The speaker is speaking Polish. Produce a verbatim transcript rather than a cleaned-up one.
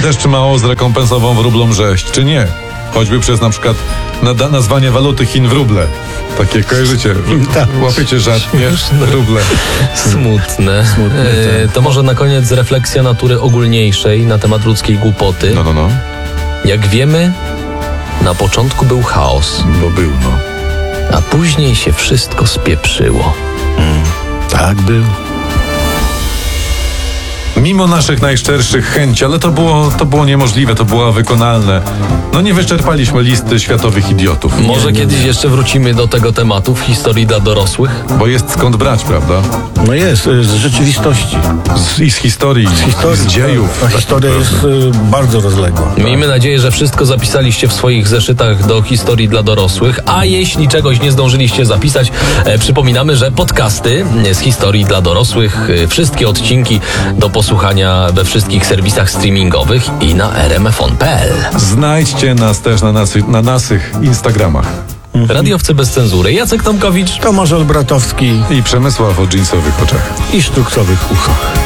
wiemy też, czy Mao zrekompensował wróblom rzeź, czy nie. Choćby przez na przykład nada- nazwanie waluty Chin w ruble. Takie kojarzycie. Tak. Łapiecie żart, nie? Ruble. Smutne. Smutne, E, to może na koniec refleksja natury ogólniejszej na temat ludzkiej głupoty. No, no, no. Jak wiemy, na początku był chaos, Bo był, no. a później się wszystko spieprzyło. Tak był. Mimo naszych najszczerszych chęci, ale to było, to było niemożliwe, to było wykonalne. No nie wyczerpaliśmy listy światowych idiotów. Może kiedyś jeszcze wrócimy do tego tematu w historii dla dorosłych? Bo jest skąd brać, prawda? No jest, y, z rzeczywistości. Z, I z historii, Z historii. z dziejów. A historia jest y, bardzo rozległa. Miejmy nadzieję, że wszystko zapisaliście w swoich zeszytach do historii dla dorosłych, a jeśli czegoś nie zdążyliście zapisać, e, przypominamy, że podcasty z historii dla dorosłych, e, wszystkie odcinki do posłuchania we wszystkich serwisach streamingowych i na r m f on kropka p l. Znajdźcie nas też na, nasy, na naszych Instagramach. Radiowcy bez cenzury. Jacek Tomkowicz. Tomasz Olbratowski I Przemysław o dżinsowych oczach. i sztuksowych uszach.